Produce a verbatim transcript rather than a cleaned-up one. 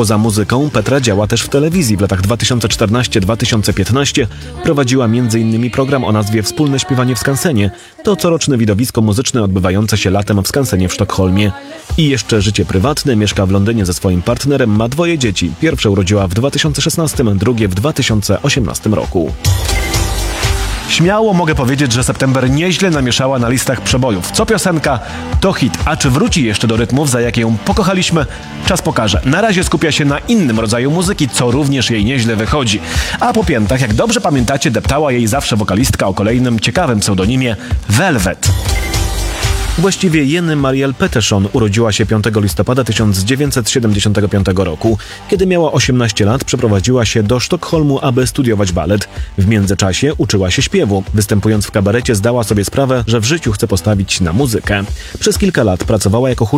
Poza muzyką Petra działa też w telewizji. W latach dwa tysiące czternastym do dwa tysiące piętnastego prowadziła między innymi program o nazwie Wspólne śpiewanie w skansenie. To coroczne widowisko muzyczne odbywające się latem w skansenie w Sztokholmie. I jeszcze życie prywatne. Mieszka w Londynie ze swoim partnerem, ma dwoje dzieci. Pierwsze urodziła w dwa tysiące szesnastym, drugie w dwa tysiące osiemnastym roku. Śmiało mogę powiedzieć, że September nieźle namieszała na listach przebojów. Co piosenka, to hit. A czy wróci jeszcze do rytmów, za jakie ją pokochaliśmy? Czas pokaże. Na razie skupia się na innym rodzaju muzyki, co również jej nieźle wychodzi. A po piętach, jak dobrze pamiętacie, deptała jej zawsze wokalistka o kolejnym ciekawym pseudonimie Velvet. Właściwie Jenny Marielle Pettersson urodziła się piątego listopada tysiąc dziewięćset siedemdziesiątego piątego roku. Kiedy miała osiemnaście lat, przeprowadziła się do Sztokholmu, aby studiować balet. W międzyczasie uczyła się śpiewu. Występując w kabarecie zdała sobie sprawę, że w życiu chce postawić na muzykę. Przez kilka lat pracowała jako chórzystka